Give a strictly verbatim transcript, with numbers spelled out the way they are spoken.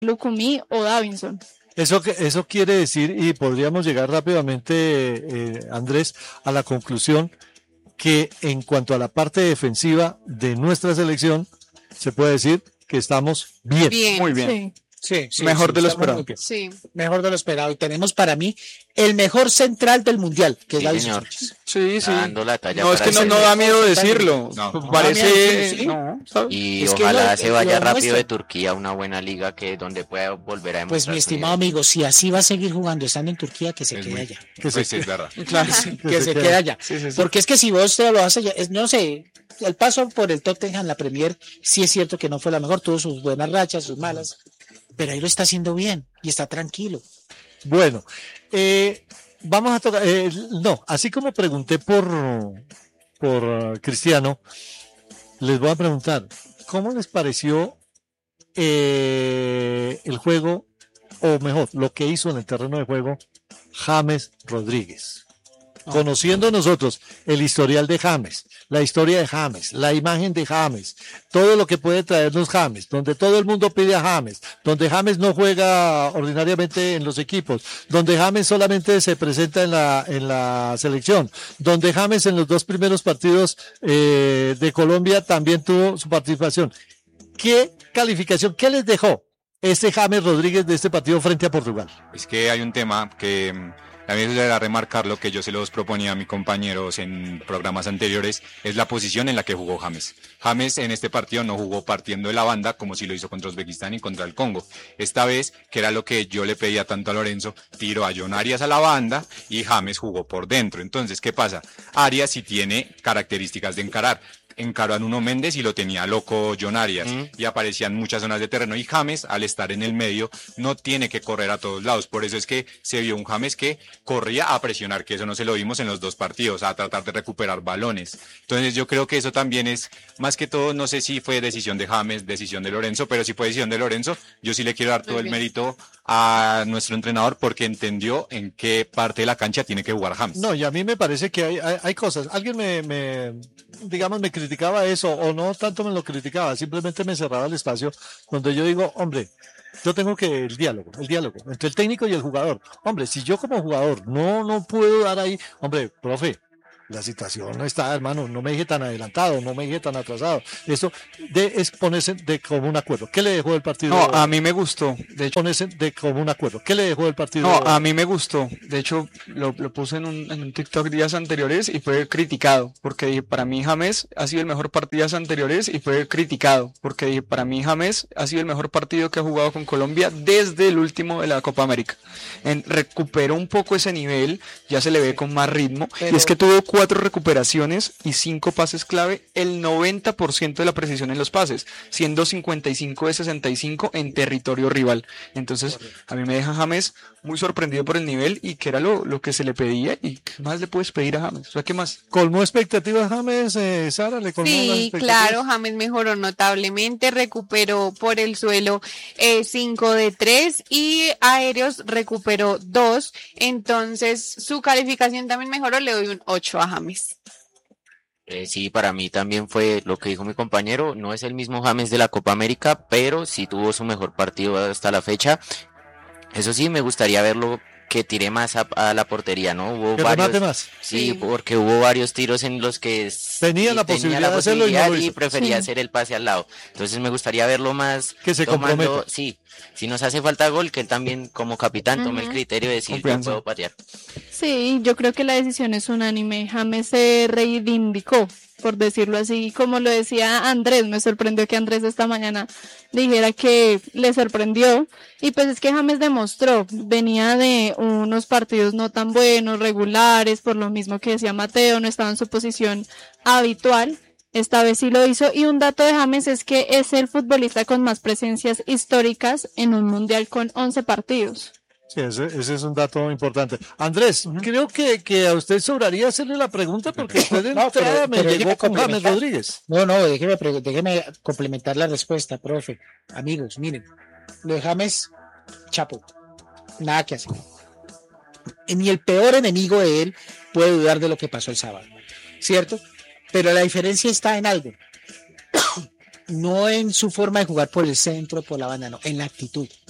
Lucumí o Davinson. Eso, que, eso quiere decir, y podríamos llegar rápidamente, eh, Andrés, a la conclusión que en cuanto a la parte defensiva de nuestra selección, se puede decir que estamos bien. bien. Muy bien. Sí. Sí, sí, Mejor sí, de lo estamos esperado. muy bien. Sí. Mejor de lo esperado. Y tenemos para mí el mejor central del mundial, que Sí, es Davinson señor. Sánchez. Sí, sí. Dando la talla No, es para que no, el no Senegal. da miedo decirlo. No. Pues No parece. da miedo decirlo, sí. No, ¿sabes? Y Es que ojalá lo- se lo vaya rápido demuestra. de Turquía a una buena liga que donde pueda volver a demostrar Pues mi su estimado nivel. amigo, si así va a seguir jugando estando en Turquía, que se Es quede muy- allá. Que se- Pues sí, es verdad. Claro. Que se quede allá. Sí, sí, sí. Porque es que si vos te lo haces allá, es- no sé, el paso por el Tottenham, la Premier, sí es cierto que no fue la mejor, tuvo sus buenas rachas, sus malas, pero ahí lo está haciendo bien y está tranquilo. Bueno, eh, vamos a tocar, eh, no, así como pregunté por, por uh, Cristiano, les voy a preguntar, ¿cómo les pareció eh, el juego, o mejor, lo que hizo en el terreno de juego James Rodríguez? Conociendo nosotros el historial de James, la historia de James, la imagen de James, todo lo que puede traernos James, donde todo el mundo pide a James, donde James no juega ordinariamente en los equipos, donde James solamente se presenta en la, en la selección, donde James en los dos primeros partidos eh, de Colombia también tuvo su participación. ¿Qué calificación, qué les dejó este James Rodríguez de este partido frente a Portugal? Es que hay un tema que mm, a mí se le da a remarcar lo que yo se los proponía a mis compañeros en programas anteriores, es la posición en la que jugó James. James en este partido no jugó partiendo de la banda como si lo hizo contra Uzbekistán y contra el Congo. Esta vez, que era lo que yo le pedía tanto a Lorenzo, tiró a John Arias a la banda y James jugó por dentro. Entonces, ¿qué pasa? Arias sí tiene características de encarar. Encaró a Nuno Méndez y lo tenía loco John Arias, Mm. y aparecían muchas zonas de terreno, y James, al estar en el medio, no tiene que correr a todos lados. Por eso es que se vio un James que corría a presionar, que eso no se lo vimos en los dos partidos, a tratar de recuperar balones. Entonces yo creo que eso también es, más que todo, no sé si fue decisión de James, decisión de Lorenzo, pero si fue decisión de Lorenzo, yo sí le quiero dar todo el mérito a nuestro entrenador porque entendió en qué parte de la cancha tiene que jugar James. No, y a mí me parece que hay, hay, hay cosas. Alguien me, me, digamos, me criticaba eso, o no tanto me lo criticaba, simplemente me cerraba el espacio donde yo digo, hombre, yo tengo que el diálogo, el diálogo entre el técnico y el jugador. Hombre, si yo como jugador no, no puedo dar ahí, hombre, profe, la situación no está, hermano, no me dije tan adelantado, no me dije tan atrasado. Eso de, es ponerse de común acuerdo. ¿Qué le dejó el partido? No, a mí me gustó. De hecho, Ponerse de común acuerdo. ¿Qué le dejó el partido? no, a mí me gustó. De hecho, lo, lo puse en un, en un TikTok días anteriores y fue criticado. Porque dije, para mí James ha sido el mejor partido días anteriores y fue criticado. Porque dije, para mí James ha sido el mejor partido que ha jugado con Colombia desde el último de la Copa América. En, recuperó un poco ese nivel, ya se le ve con más ritmo. Pero- Y es que tuvo cuatro recuperaciones y cinco pases clave, el noventa por ciento de la precisión en los pases, siendo cincuenta y cinco de sesenta y cinco en territorio rival. Entonces, a mí me deja James muy sorprendido por el nivel y que era lo, lo que se le pedía. ¿Y qué más le puedes pedir a James? O sea, ¿qué más? ¿Colmó expectativas James, eh, Sara? ¿Le colmó las Sí, expectativas? claro, James mejoró notablemente, recuperó por el suelo cinco de tres y aéreos recuperó dos, entonces su calificación también mejoró, le doy un ocho a James. Eh, sí, para mí también fue lo que dijo mi compañero, no es el mismo James de la Copa América, pero sí tuvo su mejor partido hasta la fecha. Eso sí, me gustaría verlo que tire más a, a la portería, ¿no? Hubo Que varios, remate más. sí, Sí. porque hubo varios tiros en los que s- Tenía y la posibilidad de hacerlo y no lo posibilidad hizo. prefería Sí. hacer el pase al lado. Entonces me gustaría verlo más Que se tomando- comprometa. sí, si nos hace falta gol, que él también como capitán tome el Ujú. criterio de decir yo Confianza. puedo patear. Sí, yo creo que la decisión es unánime. James se reivindicó, por decirlo así. Como lo decía Andrés, me sorprendió que Andrés esta mañana dijera que le sorprendió. Y pues es que James demostró, venía de unos partidos no tan buenos, regulares, por lo mismo que decía Mateo, no estaba en su posición habitual. Esta vez sí lo hizo. Y un dato de James es que es el futbolista con más presencias históricas en un mundial con once partidos. Sí, ese, ese es un dato importante. Andrés, creo que, que a usted sobraría hacerle la pregunta porque usted de No, pero- entrada me pero llegó déjeme con James complementar. Rodríguez. No, no, déjeme, pre- déjeme complementar la respuesta, profe. Amigos, miren, lo de James, chapo, nada que hacer. Ni el peor enemigo de él puede dudar de lo que pasó el sábado, ¿cierto? Pero la diferencia está en algo. No en su forma de jugar por el centro, por la banda, no, en la actitud.